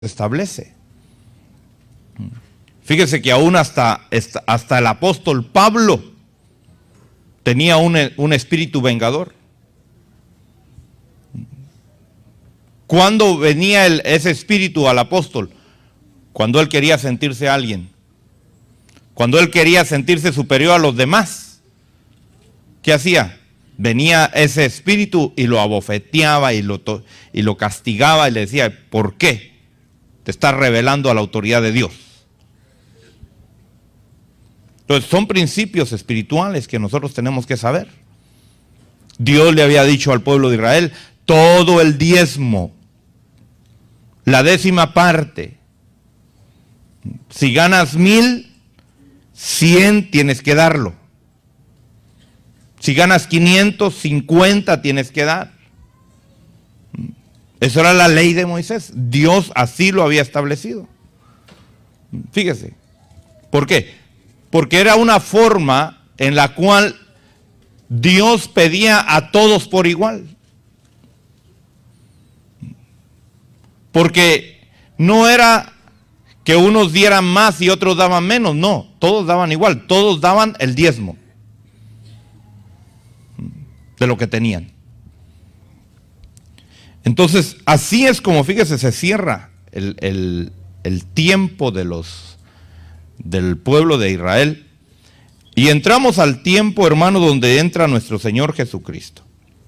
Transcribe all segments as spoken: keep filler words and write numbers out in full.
establece. Fíjese que aún hasta, hasta el apóstol Pablo tenía un, un espíritu vengador. ¿Cuándo venía el, ese espíritu al apóstol? Cuando él quería sentirse alguien. Cuando él quería sentirse superior a los demás. ¿Qué hacía? Venía ese espíritu y lo abofeteaba y lo, y lo castigaba y le decía, ¿por qué te estás rebelando a la autoridad de Dios? Entonces son principios espirituales que nosotros tenemos que saber. Dios le había dicho al pueblo de Israel, todo el diezmo, la décima parte, si ganas mil, cien tienes que darlo. Si ganas quinientos, cincuenta tienes que dar. Esa era la ley de Moisés. Dios así lo había establecido. Fíjese. ¿Por qué? Porque era una forma en la cual Dios pedía a todos por igual. Porque no era que unos dieran más y otros daban menos. No, todos daban igual. Todos daban el diezmo de lo que tenían. Entonces, así es como, fíjese, se cierra el, el, el tiempo de los, del pueblo de Israel. Y entramos al tiempo, hermano, donde entra nuestro Señor Jesucristo.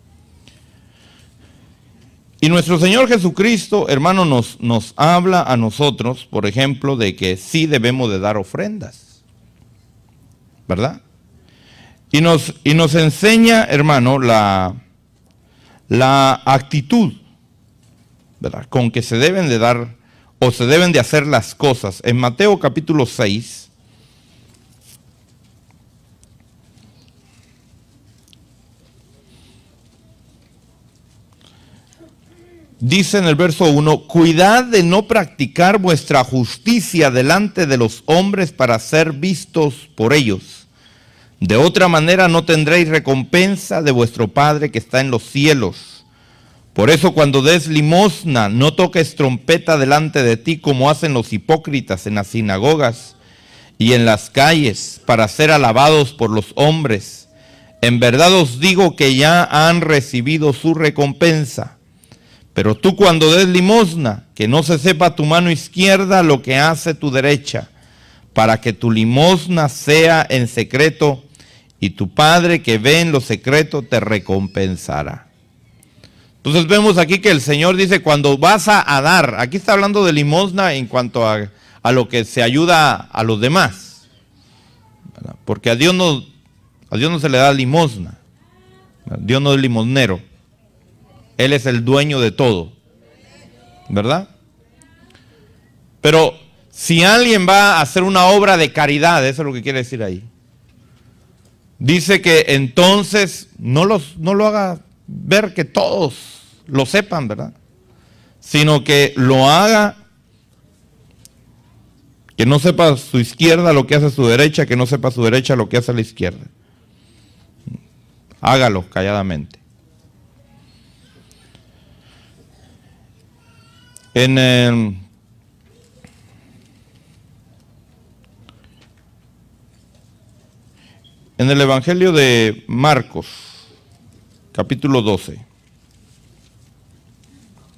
Y nuestro Señor Jesucristo, hermano, nos, nos habla a nosotros, por ejemplo, de que sí debemos de dar ofrendas. ¿Verdad? Y nos, y nos enseña, hermano, la, la actitud, ¿verdad?, con que se deben de dar o se deben de hacer las cosas. En Mateo capítulo seis, dice en el verso uno, cuidad de no practicar vuestra justicia delante de los hombres para ser vistos por ellos. De otra manera no tendréis recompensa de vuestro Padre que está en los cielos. Por eso cuando des limosna, no toques trompeta delante de ti como hacen los hipócritas en las sinagogas y en las calles para ser alabados por los hombres. En verdad os digo que ya han recibido su recompensa. Pero tú cuando des limosna, que no se sepa tu mano izquierda lo que hace tu derecha, para que tu limosna sea en secreto, y tu Padre que ve en lo secreto te recompensará. Entonces vemos aquí que el Señor dice, cuando vas a, a dar, aquí está hablando de limosna en cuanto a, a lo que se ayuda a los demás, ¿verdad? Porque a Dios, no, a Dios no se le da limosna, ¿verdad? Dios no es limosnero, Él es el dueño de todo, ¿verdad? Pero si alguien va a hacer una obra de caridad, eso es lo que quiere decir ahí. Dice que entonces no, los, no lo haga ver que todos lo sepan, ¿verdad? Sino que lo haga, que no sepa su izquierda lo que hace su derecha, que no sepa su derecha lo que hace la izquierda. Hágalo calladamente. En el, en el Evangelio de Marcos, capítulo doce,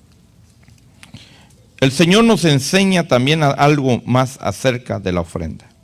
el Señor nos enseña también algo más acerca de la ofrenda.